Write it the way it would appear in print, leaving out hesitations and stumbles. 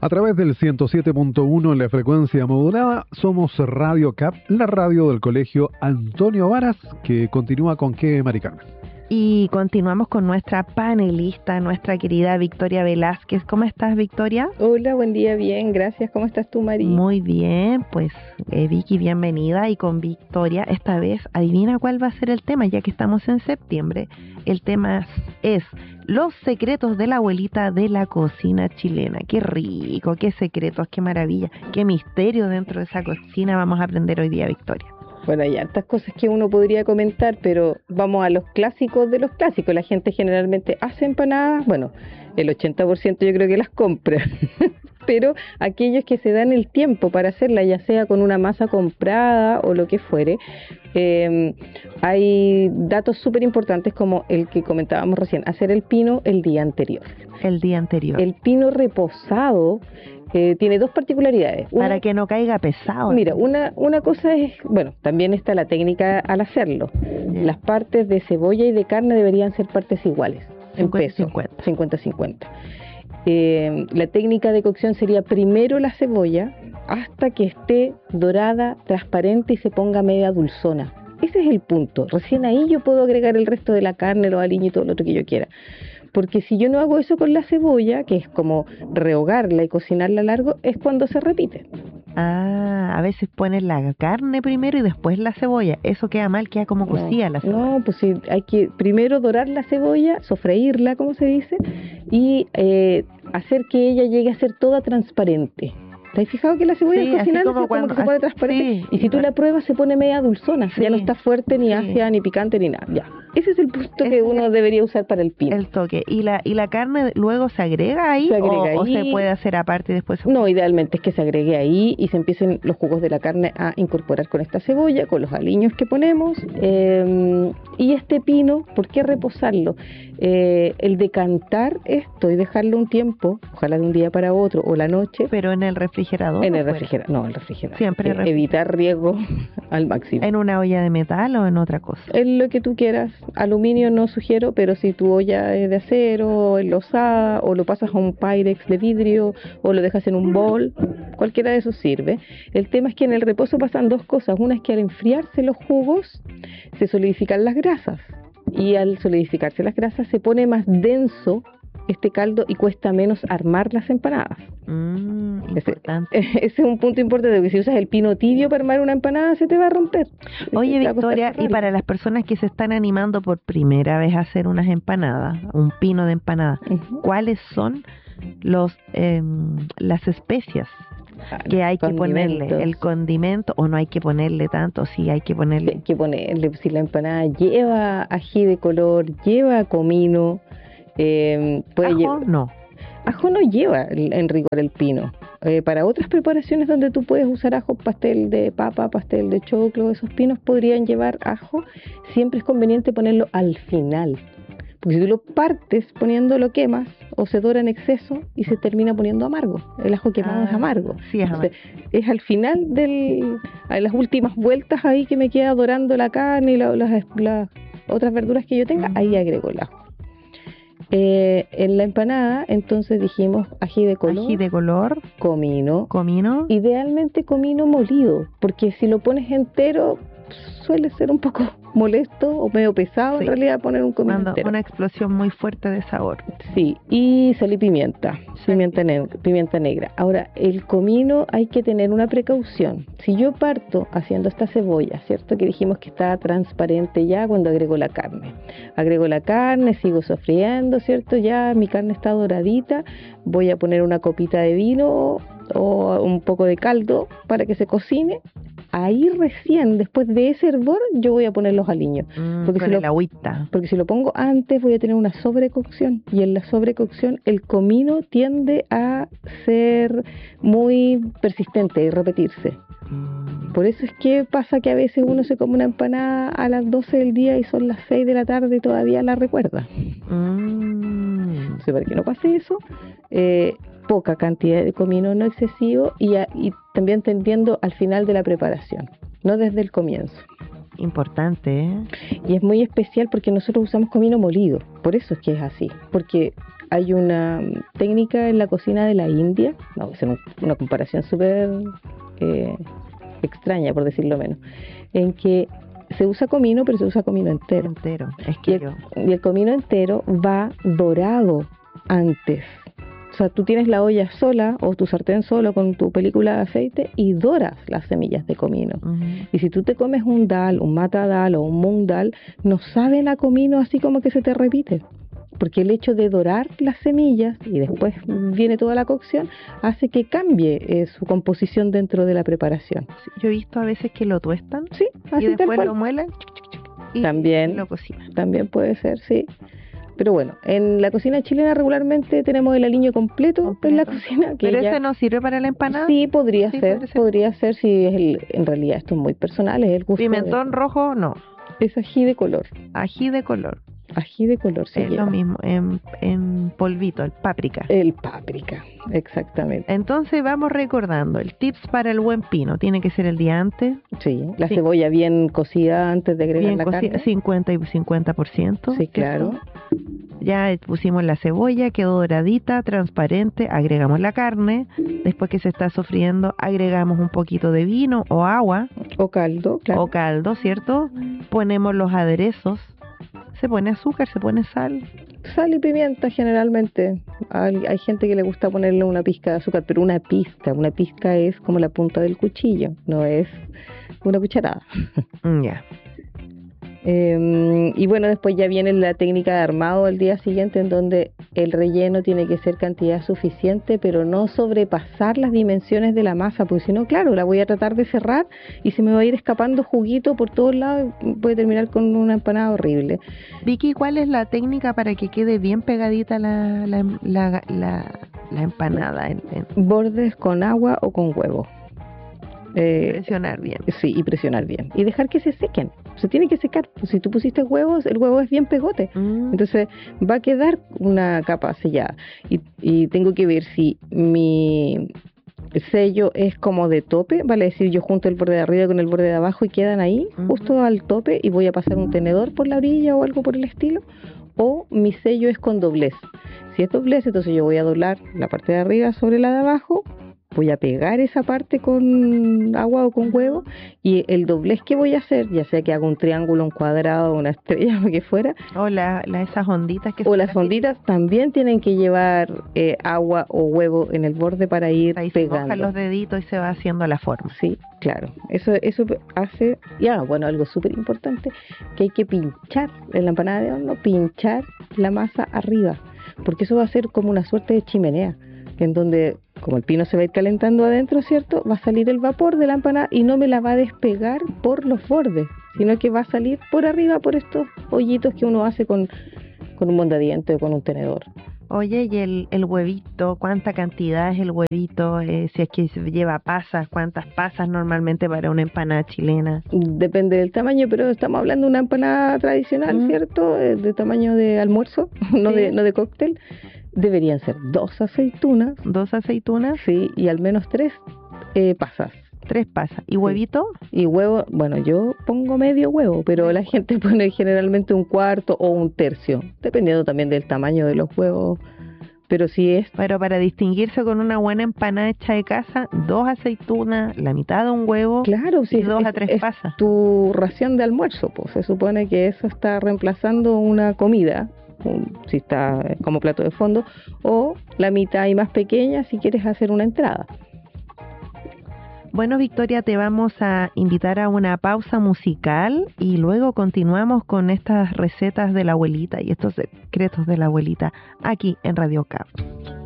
A través del 107.1 en la frecuencia modulada, somos Radio CAP, la radio del Colegio Antonio Varas, que continúa con qué, Mari Carmen. Y continuamos con nuestra panelista, nuestra querida Victoria Velázquez. ¿Cómo estás, Victoria? Hola, buen día, bien, gracias. ¿Cómo estás tú, Mari? Muy bien, pues Vicky, bienvenida. Y con Victoria, esta vez, adivina cuál va a ser el tema, ya que estamos en septiembre. El tema es los secretos de la abuelita de la cocina chilena. Qué rico, qué secretos, qué maravilla, qué misterio dentro de esa cocina vamos a aprender hoy día, Victoria. Bueno, hay hartas cosas que uno podría comentar, pero vamos a los clásicos de los clásicos. La gente generalmente hace empanadas, bueno, el 80% yo creo que las compra, pero aquellos que se dan el tiempo para hacerla, ya sea con una masa comprada o lo que fuere, hay datos súper importantes como el que comentábamos recién, hacer el pino el día anterior. El día anterior. El pino reposado tiene dos particularidades. Para que no caiga pesado. Mira, una cosa es, bueno, también está la técnica al hacerlo. Yeah. Las partes de cebolla y de carne deberían ser partes iguales, 50, en peso, 50-50. La técnica de cocción sería primero la cebolla hasta que esté dorada, transparente y se ponga media dulzona. Ese es el punto. Recién ahí yo puedo agregar el resto de la carne, los aliños y todo lo otro que yo quiera. Porque si yo no hago eso con la cebolla, que es como rehogarla y cocinarla largo, es cuando se repite. Ah, a veces pones la carne primero y después la cebolla. Eso queda mal, queda como cocida la cebolla. No, pues sí, hay que primero dorar la cebolla, sofreírla, como se dice, y hacer que ella llegue a ser toda transparente. ¿Te has fijado que la cebolla al cocinar como que se pone transparente? Sí, y si tú la pruebas se pone media dulzona, ya no está fuerte, ni ácida, ni picante, ni nada. Ya. Ese es el punto que uno debería usar para el pino. El toque. ¿Y la carne luego se agrega ahí? ¿O se puede hacer aparte y después? No, idealmente es que se agregue ahí y se empiecen los jugos de la carne a incorporar con esta cebolla, con los aliños que ponemos. Y este pino, ¿por qué reposarlo? El decantar esto y dejarlo un tiempo, ojalá de un día para otro o la noche. ¿Pero en el refrigerador? En el refrigerador, no, el refrigerador. Siempre evitar riesgo al máximo. ¿En una olla de metal o en otra cosa? En lo que tú quieras. Aluminio no sugiero, pero si tu olla es de acero, enlosada, o lo pasas a un Pyrex de vidrio, o lo dejas en un bol, cualquiera de esos sirve. El tema es que en el reposo pasan dos cosas. Una es que al enfriarse los jugos, se solidifican las grasas. Y al solidificarse las grasas, se pone más denso este caldo y cuesta menos armar las empanadas. Importante. Ese es un punto importante, porque si usas el pino tibio para armar una empanada se te va a romper. Oye, Victoria, y para las personas que se están animando por primera vez a hacer unas empanadas, un pino de empanada, ¿cuáles son las especias que hay que ponerle? ¿El condimento o no hay que ponerle tanto? Sí, hay que ponerle. Hay que ponerle, si la empanada lleva ají de color, lleva comino. ¿Ajo? No. Ajo no lleva en rigor el pino. Para otras preparaciones donde tú puedes usar ajo, pastel de papa, pastel de choclo, esos pinos podrían llevar ajo. Siempre es conveniente ponerlo al final. Porque si tú lo partes poniendo, lo quemas o se dora en exceso y se termina poniendo amargo. El ajo quemado es amargo. Sí, es amargo. Entonces, es al final a las últimas vueltas ahí que me queda dorando la carne y las otras verduras que yo tenga, ahí agrego el ajo. En la empanada, entonces dijimos ají de color, comino, idealmente comino molido, porque si lo pones entero suele ser un poco molesto o medio pesado, en realidad poner un comino entero. Una explosión muy fuerte de sabor. Sí, y sal y pimienta negra. Ahora, el comino hay que tener una precaución. Si yo parto haciendo esta cebolla, ¿cierto? Que dijimos que está transparente ya cuando agrego la carne. Agrego la carne, sigo sofriendo, ¿cierto? Ya mi carne está doradita, voy a poner una copita de vino o un poco de caldo para que se cocine. Ahí recién, después de ese hervor, yo voy a poner los aliños. Porque si lo pongo antes, voy a tener una sobrecocción. Y en la sobrecocción, el comino tiende a ser muy persistente y repetirse. Por eso es que pasa que a veces uno se come una empanada a las 12 del día y son las 6 de la tarde y todavía la recuerda. Entonces, para que no pase eso, poca cantidad de comino, no excesivo, y también tendiendo al final de la preparación, no desde el comienzo. Importante, ¿eh? Y es muy especial porque nosotros usamos comino molido, por eso es que es así, porque hay una técnica en la cocina de la India, vamos a hacer una comparación súper extraña, por decirlo menos, en que se usa comino, pero se usa comino entero. Es que y el comino entero va dorado antes. O sea, tú tienes la olla sola o tu sartén solo con tu película de aceite y doras las semillas de comino. Y si tú te comes un dal, un mata dal o un mung dal, no saben a comino así como que se te repite. Porque el hecho de dorar las semillas y después viene toda la cocción hace que cambie su composición dentro de la preparación. Sí, yo he visto a veces que lo tuestan, sí, así y después tal cual. Lo muelan y también lo cocinan. También puede ser, sí. Pero bueno, en la cocina chilena regularmente tenemos el aliño completo en la cocina. Que ¿Pero ese no sirve para la empanada? Sí, podría ser, si es en realidad esto es muy personal, es el gusto. Pimentón rojo, no. Es ají de color. Ají de color. Ají de color, sí. Es lo mismo, en polvito, el páprica. El páprica, exactamente. Entonces vamos recordando, el tips para el buen pino, tiene que ser el día antes. Sí, la cebolla bien cocida antes de agregar la carne. 50 y 50%. Sí, claro. Ya pusimos la cebolla, quedó doradita, transparente, agregamos la carne, después que se está sofriendo agregamos un poquito de vino o agua. O caldo, claro. O caldo, ¿cierto? Ponemos los aderezos, se pone azúcar, se pone sal. Sal y pimienta generalmente. Hay gente que le gusta ponerle una pizca de azúcar, pero una pizca es como la punta del cuchillo, no es una cucharada. Ya. Y bueno, después ya viene la técnica de armado al día siguiente, en donde el relleno tiene que ser cantidad suficiente, pero no sobrepasar las dimensiones de la masa, porque si no, claro, la voy a tratar de cerrar y se me va a ir escapando juguito por todos lados y puede terminar con una empanada horrible. Vicky, ¿cuál es la técnica para que quede bien pegadita la empanada? Bordes con agua o con huevo. Presionar bien. Sí, y presionar bien. Y dejar que se sequen. Se tiene que secar. Si tú pusiste huevos, el huevo es bien pegote. Entonces va a quedar una capa sellada. Y tengo que ver si mi sello es como de tope, vale decir, yo junto el borde de arriba con el borde de abajo y quedan ahí, justo al tope, y voy a pasar un tenedor por la orilla o algo por el estilo. O mi sello es con doblez. Si es doblez, entonces yo voy a doblar la parte de arriba sobre la de abajo, voy a pegar esa parte con agua o con huevo, y el doblez que voy a hacer, ya sea que haga un triángulo, un cuadrado, una estrella, lo que fuera, o esas onditas o las onditas también tienen que llevar agua o huevo en el borde para ir ahí pegando. Se mojan los deditos y se va haciendo la forma. Sí, claro. Eso hace, bueno, algo súper importante, que hay que pinchar en la empanada de horno, pinchar la masa arriba, porque eso va a ser como una suerte de chimenea, en donde, como el pino se va a ir calentando adentro, ¿cierto? Va a salir el vapor de la empanada y no me la va a despegar por los bordes, sino que va a salir por arriba, por estos hoyitos que uno hace con un mondadiente o con un tenedor. Oye, ¿y el huevito? ¿Cuánta cantidad es el huevito? Si es que lleva pasas, ¿cuántas pasas normalmente para una empanada chilena? Depende del tamaño, pero estamos hablando de una empanada tradicional, ¿cierto? De tamaño de almuerzo, no de cóctel. Deberían ser 2 aceitunas. 2 aceitunas. Sí, y al menos 3 pasas. 3 pasas. ¿Y huevito? Y huevo, bueno, yo pongo medio huevo, pero la gente pone generalmente un cuarto o un tercio, dependiendo también del tamaño de los huevos. Pero si es... Pero para distinguirse con una buena empanada hecha de casa, 2 aceitunas, la mitad de un huevo, claro, sí, y 2 a 3 pasas. Tu ración de almuerzo, pues se supone que eso está reemplazando una comida, si está como plato de fondo, o la mitad y más pequeña si quieres hacer una entrada. Bueno, Victoria, te vamos a invitar a una pausa musical y luego continuamos con estas recetas de la abuelita y estos secretos de la abuelita aquí en Radio CAP.